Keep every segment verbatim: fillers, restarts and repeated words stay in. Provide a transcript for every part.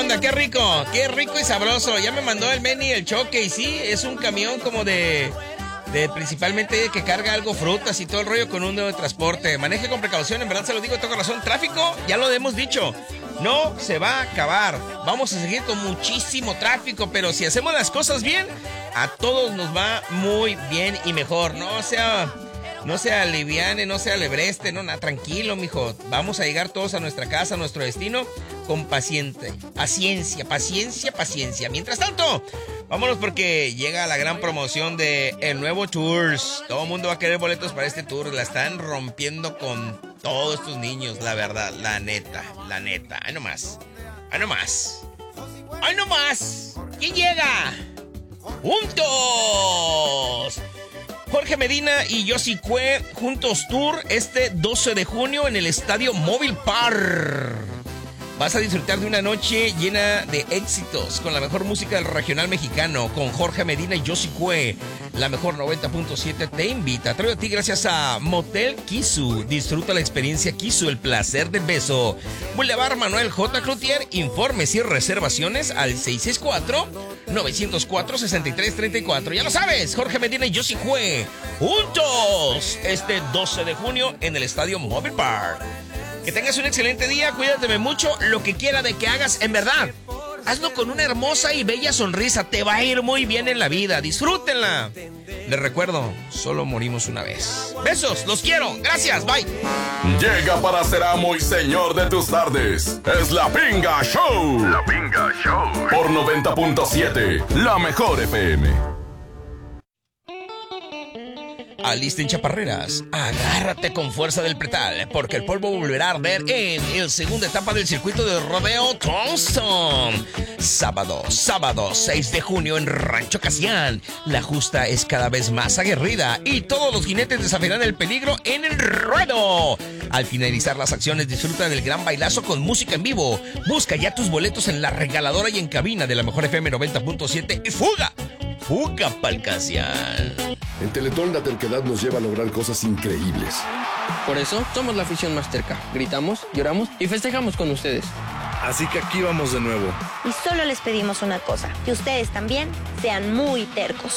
onda? ¡Qué rico! ¡Qué rico y sabroso! Ya me mandó el Meni el choque y sí, es un camión como de... de principalmente que carga algo, frutas y todo el rollo con un nuevo transporte. Maneje con precaución, en verdad se lo digo de todo corazón. Tráfico, ya lo hemos dicho, no se va a acabar. Vamos a seguir con muchísimo tráfico, pero si hacemos las cosas bien, a todos nos va muy bien y mejor. No sea... No se aliviane, no se alebreste, no, nada, tranquilo, mijo. Vamos a llegar todos a nuestra casa, a nuestro destino, con paciente, paciencia, paciencia, paciencia. Mientras tanto, vámonos porque llega la gran promoción de el nuevo Tours. Todo el mundo va a querer boletos para este tour. La están rompiendo con todos estos niños, la verdad, la neta, la neta. Ahí nomás, ahí nomás, ahí nomás. ¿Quién llega? ¡Juntos! Jorge Medina y Yossi Cue, Juntos Tour, este doce de junio en el Estadio Móvil Park. Vas a disfrutar de una noche llena de éxitos con la mejor música del regional mexicano, con Jorge Medina y Yossi Cue. La mejor noventa punto siete te invita. Traigo a ti gracias a Motel Kisu. Disfruta la experiencia Kisu, el placer del beso. Boulevard Manuel J. Cloutier. Informes y reservaciones al seis seis cuatro, nueve cero cuatro, seis tres tres cuatro. Ya lo sabes, Jorge Medina y Yossi Cue, juntos este doce de junio en el Estadio Móvil Park. Que tengas un excelente día, cuídate mucho, lo que quiera de que hagas, en verdad, hazlo con una hermosa y bella sonrisa, te va a ir muy bien en la vida, disfrútenla. Les recuerdo, solo morimos una vez. Besos, los quiero, gracias, bye. Llega para ser amo y señor de tus tardes, es La Pinga Show. La Pinga Show. Por noventa punto siete, la mejor F M. Alisten chaparreras, agárrate con fuerza del pretal, porque el polvo volverá a arder en la segunda etapa del circuito de rodeo Thompson. Sábado, sábado seis de junio en Rancho Casián. La justa es cada vez más aguerrida y todos los jinetes desafiarán el peligro en el ruedo. Al finalizar las acciones, disfruta del gran bailazo con música en vivo. Busca ya tus boletos en la regaladora y en cabina de la mejor F M noventa punto siete y fuga. ¡Fuga pa'l Casián! En Teletón la terquedad nos lleva a lograr cosas increíbles. Por eso somos la afición más terca. Gritamos, lloramos y festejamos con ustedes. Así que aquí vamos de nuevo. Y solo les pedimos una cosa, que ustedes también sean muy tercos.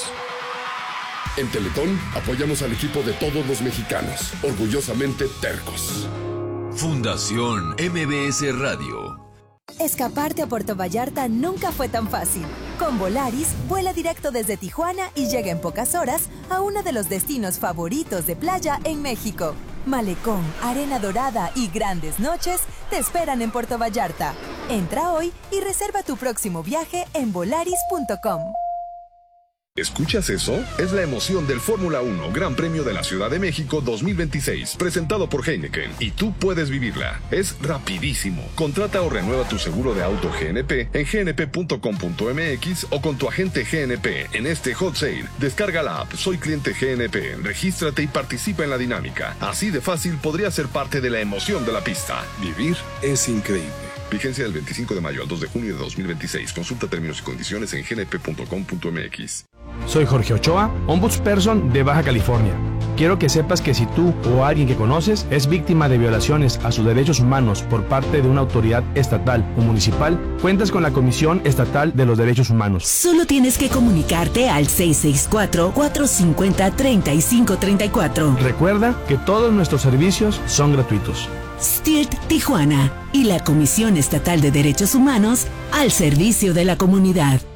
En Teletón apoyamos al equipo de todos los mexicanos, orgullosamente tercos. Fundación M B S Radio. Escaparte a Puerto Vallarta nunca fue tan fácil. Con Volaris, vuela directo desde Tijuana y llega en pocas horas a uno de los destinos favoritos de playa en México. Malecón, arena dorada y grandes noches te esperan en Puerto Vallarta. Entra hoy y reserva tu próximo viaje en volaris punto com. ¿Escuchas eso? Es la emoción del Fórmula uno Gran Premio de la Ciudad de México dos mil veintiséis, presentado por Heineken, y tú puedes vivirla. Es rapidísimo. Contrata o renueva tu seguro de auto G N P en g n p punto com punto m x o con tu agente G N P en este hot sale. Descarga la app Soy Cliente G N P, regístrate y participa en la dinámica. Así de fácil podría ser parte de la emoción de la pista. Vivir es increíble. Vigencia del veinticinco de mayo al dos de junio de dos mil veintiséis. Consulta términos y condiciones en g n p punto com punto m x. Soy Jorge Ochoa, ombudsperson de Baja California. Quiero que sepas que si tú o alguien que conoces es víctima de violaciones a sus derechos humanos por parte de una autoridad estatal o municipal, cuentas con la Comisión Estatal de los Derechos Humanos. Solo tienes que comunicarte al seis seis cuatro, cuatro cinco cero, tres cinco tres cuatro. Recuerda que todos nuestros servicios son gratuitos. Stirt Tijuana y la Comisión Estatal de Derechos Humanos al servicio de la comunidad.